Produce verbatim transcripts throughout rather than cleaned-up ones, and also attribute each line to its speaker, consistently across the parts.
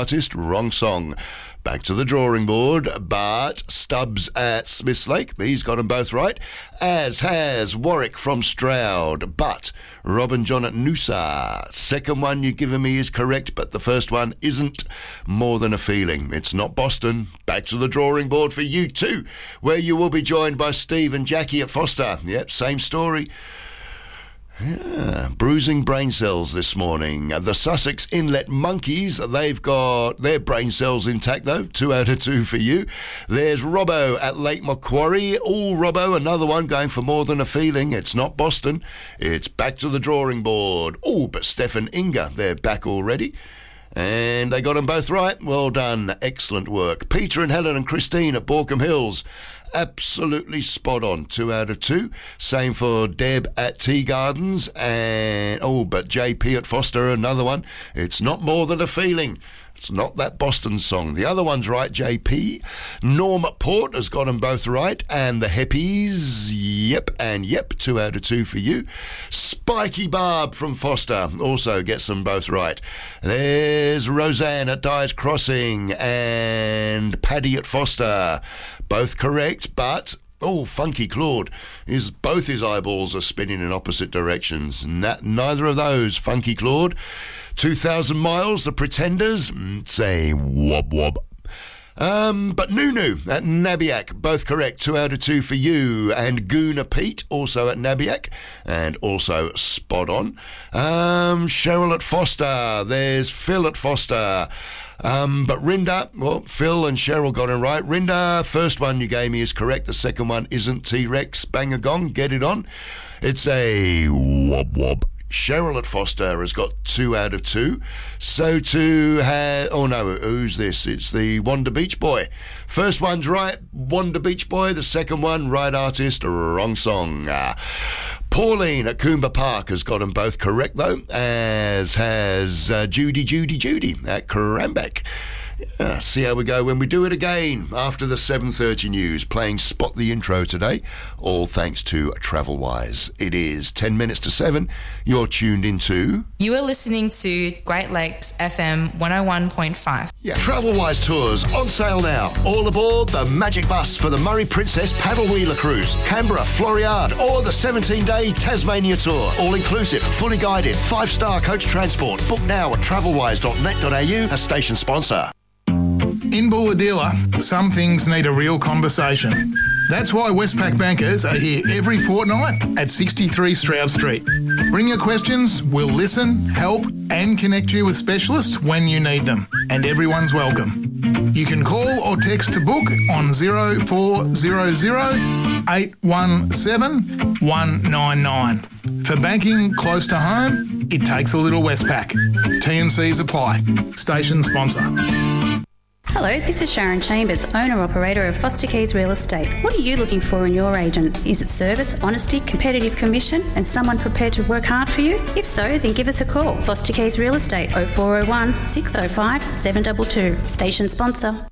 Speaker 1: artist, wrong song. Back to the drawing board, but Stubbs at Smiths Lake, he's got them both right, as has Warwick from Stroud, but Robin John at Noosa. Second one you've given me is correct, but the first one isn't. More Than a Feeling. It's not Boston. Back to the drawing board for you too, where you will be joined by Steve and Jackie at Foster. Yep, same story. Yeah, bruising brain cells this morning. The Sussex Inlet Monkeys, they've got their brain cells intact though. Two out of two for you. There's Robbo at Lake Macquarie. Oh, Robbo, another one going for More Than a Feeling. It's not Boston. It's back to the drawing board. Oh, but Steph and Inga, they're back already. And they got them both right. Well done. Excellent work. Peter and Helen and Christine at Borkham Hills. Absolutely spot on. Two out of two. Same for Deb at Tea Gardens. And, oh, but J P at Foster, another one. It's not More Than a Feeling. It's not that Boston song. The other one's right, J P. Norm at Port has got them both right. And the Heppies, yep, and yep, two out of two for you. Spiky Barb from Foster also gets them both right. There's Roseanne at Dyer's Crossing and Paddy at Foster. Both correct, but... Oh, Funky Claude. His, both his eyeballs are spinning in opposite directions. Na- neither of those, Funky Claude. two thousand miles, The Pretenders. It's a wob wob. Um, but Nunu at Nabiac, both correct. Two out of two for you. And Goona Pete, also at Nabiac, and also spot on. Um, Cheryl at Foster. There's Phil at Foster. Um, but Rinda, well, Phil and Cheryl got it right. Rinda, first one you gave me is correct. The second one isn't. T-Rex, bang a gong, get it on. It's a wob wob. Cheryl at Foster has got two out of two. So too has... Oh, no, who's this? It's the Wanda Beach Boy. First one's right, Wanda Beach Boy. The second one, right artist, wrong song. Uh, Pauline at Coomba Park has got them both correct, though, as has uh, Judy, Judy, Judy at Cranbeck. Uh, see how we go when we do it again after the seven thirty news, playing Spot the Intro today, all thanks to Travelwise. It is ten minutes to seven. You're tuned into...
Speaker 2: You are listening to Great Lakes F M one oh one point five.
Speaker 1: Yeah. Travelwise tours on sale now. All aboard the Magic Bus for the Murray Princess Paddle Wheeler Cruise, Canberra, Floriade, or the seventeen-day Tasmania tour. All inclusive, fully guided, five-star coach transport. Book now at travelwise dot net dot a u, a station sponsor.
Speaker 3: In Bulahdelah, some things need a real conversation. That's why Westpac bankers are here every fortnight at sixty-three Stroud Street. Bring your questions, we'll listen, help and connect you with specialists when you need them. And everyone's welcome. You can call or text to book on zero four zero zero eight one seven one nine nine. For banking close to home, it takes a little Westpac. T and Cs apply. Station sponsor.
Speaker 4: Hello, this is Sharon Chambers, owner-operator of Foster Keys Real Estate. What are you looking for in your agent? Is it service, honesty, competitive commission, and someone prepared to work hard for you? If so, then give us a call. Foster Keys Real Estate, oh four oh one, six oh five, seven two two. Station sponsor.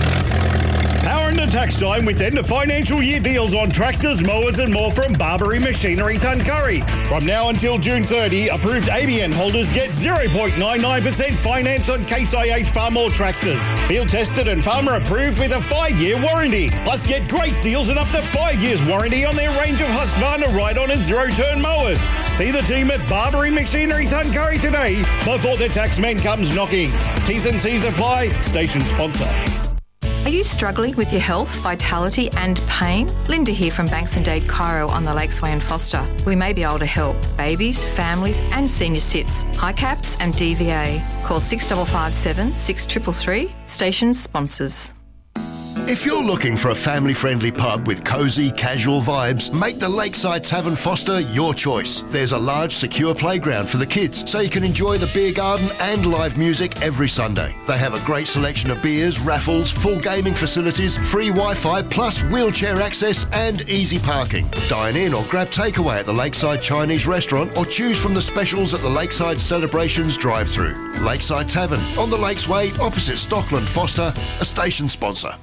Speaker 5: Power into tax time with end of financial year deals on tractors, mowers and more from Barbary Machinery Tuncurry. From now until June thirtieth, approved A B N holders get zero point nine nine percent finance on Case I H Farmall tractors. Field tested and farmer approved with a five-year warranty. Plus get great deals and up to five years warranty on their range of Husqvarna ride-on and zero-turn mowers. See the team at Barbary Machinery Tuncurry today before the taxman comes knocking. T's and C's apply. Station sponsor.
Speaker 6: Are you struggling with your health, vitality and pain? Linda here from Banks and Dade Chiro on the Lakesway in Foster. We may be able to help babies, families and senior sits, H I CAPS and D V A. Call six five five seven, six three three three. Station sponsors.
Speaker 1: If you're looking for a family-friendly pub with cosy, casual vibes, make the Lakeside Tavern Foster your choice. There's a large, secure playground for the kids, so you can enjoy the beer garden and live music every Sunday. They have a great selection of beers, raffles, full gaming facilities, free Wi-Fi, plus wheelchair access and easy parking. Dine in or grab takeaway at the Lakeside Chinese restaurant or choose from the specials at the Lakeside Celebrations drive-through. Lakeside Tavern, on the Lakesway, opposite Stockland Foster, a station sponsor.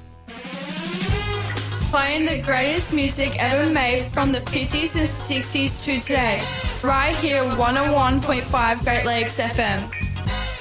Speaker 7: Playing the greatest music ever made from the fifties and sixties to today. Right here, one oh one point five Great Lakes F M.